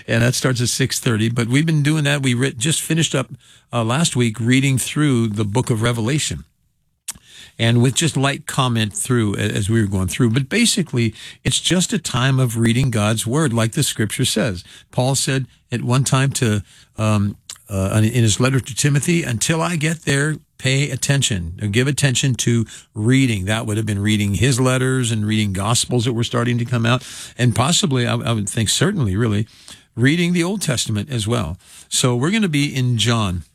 And that starts at 6:30. But we've been doing that. We just finished up last week reading through the book of Revelation, and with just light comment through as we were going through. But basically, it's just a time of reading God's word, like the scripture says. Paul said at one time to in his letter to Timothy, until I get there, pay attention, or give attention to reading. That would have been reading his letters and reading gospels that were starting to come out, and possibly, I would think certainly, really, reading the Old Testament as well. So we're going to be in John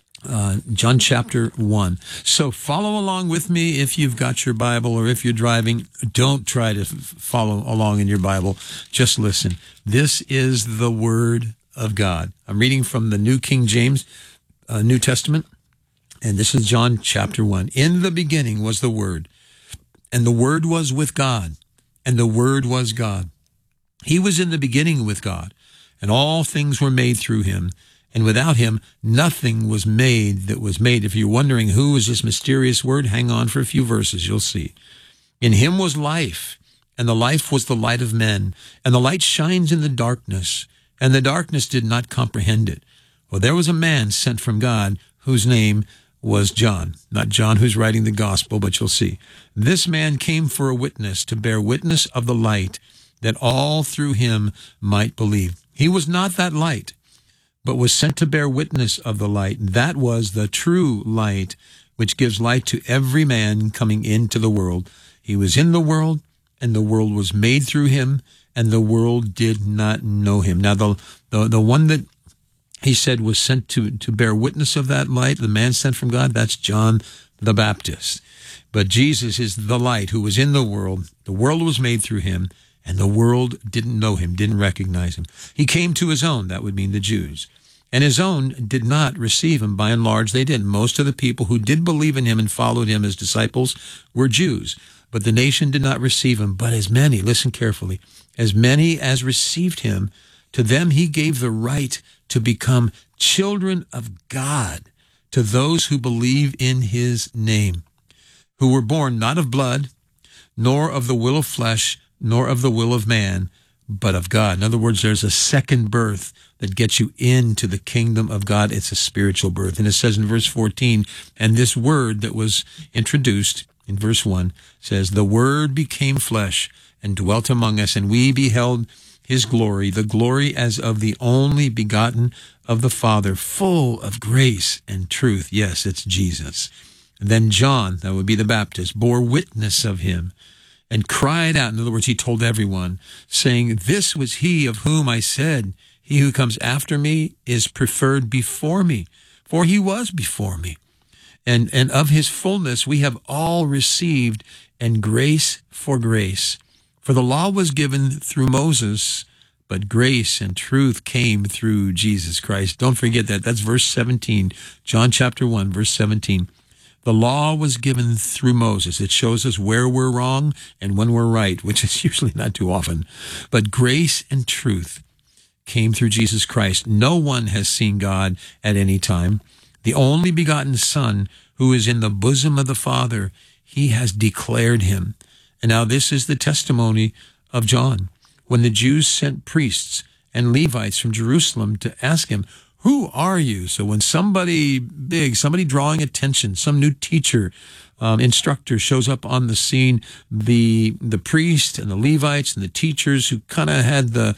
chapter 1. So follow along with me if you've got your Bible, or if you're driving, don't try to follow along in your Bible. Just listen. This is the Word of God. I'm reading from the New King James New Testament, and this is John chapter 1. In the beginning was the Word, and the Word was with God, and the Word was God. He was in the beginning with God, and all things were made through him, and without him nothing was made that was made. If you're wondering who is this mysterious Word, hang on for a few verses, you'll see. In him was life, and the life was the light of men, and the light shines in the darkness, and the darkness did not comprehend it. Well, there was a man sent from God whose name was John. Not John who's writing the gospel, but you'll see. This man came for a witness, to bear witness of the light, that all through him might believe. He was not that light, but was sent to bear witness of the light. That was the true light, which gives light to every man coming into the world. He was in the world, and the world was made through him, and the world did not know him. Now, the one that he said was sent to bear witness of that light, the man sent from God, that's John the Baptist. But Jesus is the light who was in the world was made through him, and the world didn't know him, didn't recognize him. He came to his own, that would mean the Jews. And his own did not receive him. By and large, they didn't. Most of the people who did believe in him and followed him as disciples were Jews. But the nation did not receive him. But as many, listen carefully, as many as received him, to them he gave the right to become children of God, to those who believe in his name, who were born not of blood, nor of the will of flesh, nor of the will of man, but of God. In other words, there's a second birth that gets you into the kingdom of God. It's a spiritual birth. And it says in verse 14, and this word that was introduced in verse 1 says, the Word became flesh and dwelt among us, and we beheld his glory, the glory as of the only begotten of the Father, full of grace and truth. Yes, it's Jesus. And then John, that would be the Baptist, bore witness of him and cried out. In other words, he told everyone, saying, this was he of whom I said, he who comes after me is preferred before me, for he was before me. And of his fullness we have all received, and grace for grace. For the law was given through Moses, but grace and truth came through Jesus Christ. Don't forget that. That's verse 17, John chapter 1, verse 17. The law was given through Moses. It shows us where we're wrong and when we're right, which is usually not too often. But grace and truth came through Jesus Christ. No one has seen God at any time. The only begotten Son, who is in the bosom of the Father, he has declared him. And now this is the testimony of John. When the Jews sent priests and Levites from Jerusalem to ask him, who are you? So when somebody big, somebody drawing attention, some new teacher, instructor shows up on the scene, the priest and the Levites and the teachers who kind of had the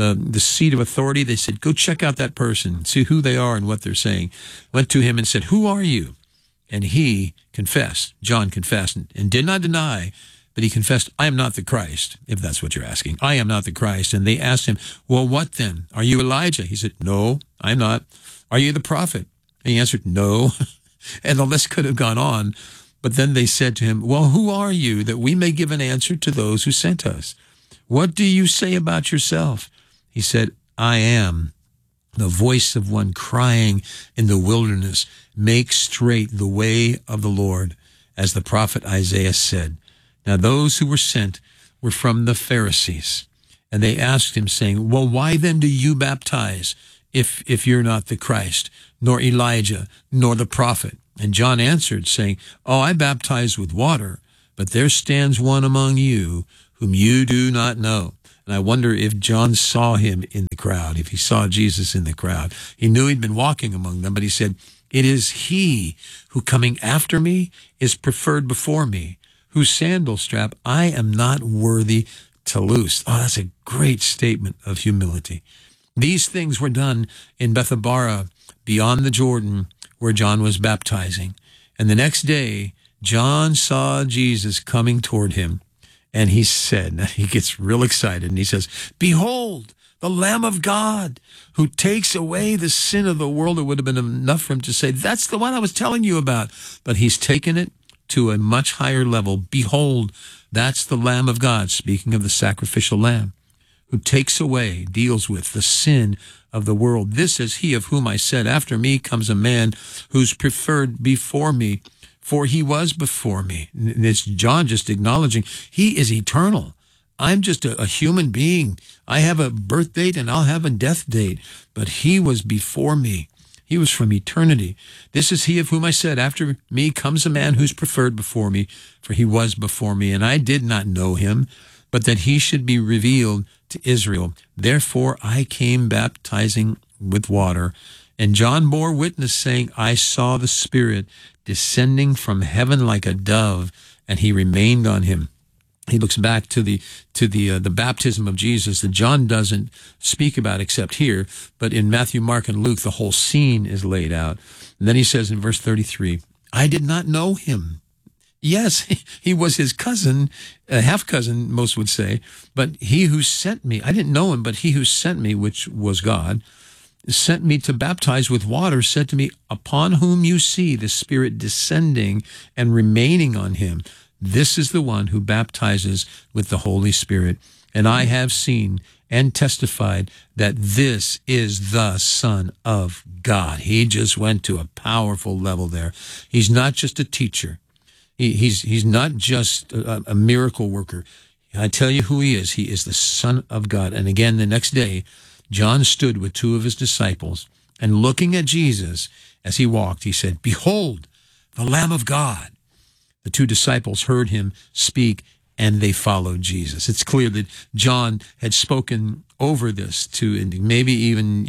seat of authority, they said, go check out that person, see who they are and what they're saying. Went to him and said, who are you? And he confessed, John confessed, and did not deny, but he confessed, I am not the Christ, if that's what you're asking. I am not the Christ. And they asked him, well, what then? Are you Elijah? He said, no, I'm not. Are you the prophet? And he answered, no. And the list could have gone on. But then they said to him, well, who are you, that we may give an answer to those who sent us? What do you say about yourself? He said, I am the voice of one crying in the wilderness, make straight the way of the Lord, as the prophet Isaiah said. Now those who were sent were from the Pharisees, and they asked him, saying, well, why then do you baptize if you're not the Christ, nor Elijah, nor the prophet? And John answered, saying, oh, I baptize with water, but there stands one among you whom you do not know. And I wonder if John saw him in the crowd, if he saw Jesus in the crowd. He knew he'd been walking among them, but he said, "It is he who coming after me is preferred before me, whose sandal strap I am not worthy to loose." Oh, that's a great statement of humility. These things were done in Bethabara, beyond the Jordan, where John was baptizing. And the next day, John saw Jesus coming toward him. And he said, he gets real excited, and he says, "Behold, the Lamb of God, who takes away the sin of the world." It would have been enough for him to say, "That's the one I was telling you about." But he's taken it to a much higher level. Behold, that's the Lamb of God, speaking of the sacrificial lamb, who takes away, deals with the sin of the world. This is he of whom I said, after me comes a man who's preferred before me, for he was before me. And it's John just acknowledging he is eternal. I'm just a human being. I have a birth date and I'll have a death date, but he was before me. He was from eternity. This is he of whom I said, after me comes a man who's preferred before me, for he was before me, and I did not know him, but that he should be revealed to Israel. Therefore I came baptizing with water. And John bore witness, saying, I saw the Spirit descending from heaven like a dove, and he remained on him. He looks back to the baptism of Jesus that John doesn't speak about except here, but in Matthew, Mark, and Luke, the whole scene is laid out. And then he says in verse 33, I did not know him. Yes, he was his cousin, half-cousin, most would say, but he who sent me, I didn't know him, but he who sent me, which was God, sent me to baptize with water, said to me, upon whom you see the Spirit descending and remaining on him, this is the one who baptizes with the Holy Spirit. And I have seen and testified that this is the Son of God. He just went to a powerful level there. He's not just a teacher. He's not just a miracle worker. I tell you who he is. He is the Son of God. And again, the next day, John stood with two of his disciples, and looking at Jesus as he walked, he said, Behold, the Lamb of God. The two disciples heard him speak, and they followed Jesus. It's clear that John had spoken over this to, and maybe even,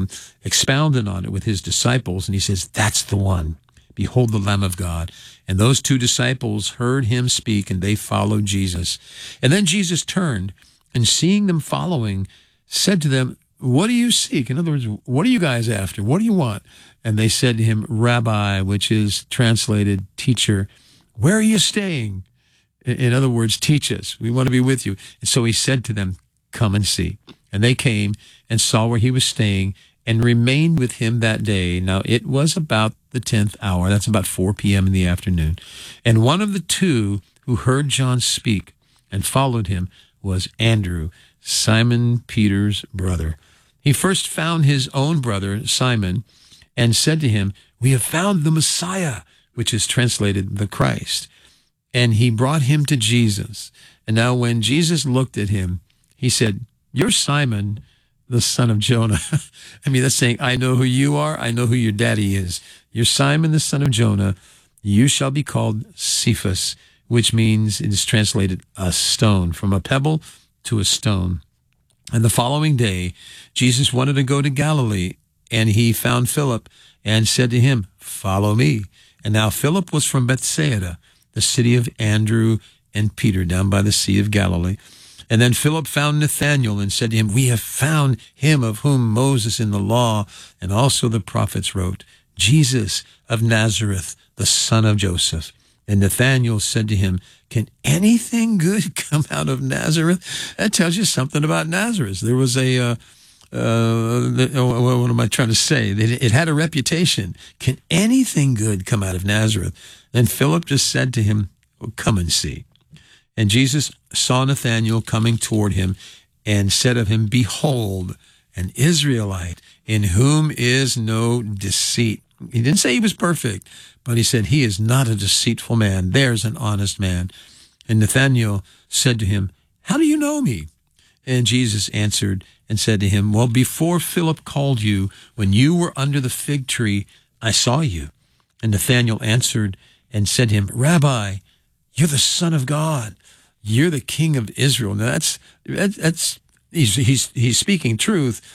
expounded on it with his disciples, and he says, that's the one. Behold, the Lamb of God. And those two disciples heard him speak, and they followed Jesus. And then Jesus turned, and seeing them following, said to them, what do you seek? In other words, what are you guys after? What do you want? And they said to him, Rabbi, which is translated teacher, where are you staying? In other words, teach us. We want to be with you. And so he said to them, come and see. And they came and saw where he was staying and remained with him that day. Now, it was about the 10th hour. That's about 4 p.m. in the afternoon. And one of the two who heard John speak and followed him was Andrew, Simon Peter's brother. He first found his own brother, Simon, and said to him, we have found the Messiah, which is translated the Christ. And he brought him to Jesus. And now when Jesus looked at him, he said, you're Simon, the son of Jonah. I mean, that's saying, I know who you are. I know who your daddy is. You're Simon, the son of Jonah. You shall be called Cephas, which means, it is translated a stone, from a pebble to a stone. And the following day, Jesus wanted to go to Galilee, and he found Philip and said to him, follow me. And now Philip was from Bethsaida, the city of Andrew and Peter, down by the Sea of Galilee. And then Philip found Nathanael and said to him, we have found him of whom Moses in the law and also the prophets wrote, Jesus of Nazareth, the son of Joseph. And Nathanael said to him, can anything good come out of Nazareth? That tells you something about Nazareth. There was what am I trying to say? It had a reputation. Can anything good come out of Nazareth? Then Philip just said to him, well, come and see. And Jesus saw Nathanael coming toward him and said of him, behold, an Israelite in whom is no deceit. He didn't say he was perfect, but he said, he is not a deceitful man. There's an honest man. And Nathanael said to him, how do you know me? And Jesus answered and said to him, well, before Philip called you, when you were under the fig tree, I saw you. And Nathanael answered and said to him, Rabbi, you're the Son of God. You're the King of Israel. Now that's he's speaking truth,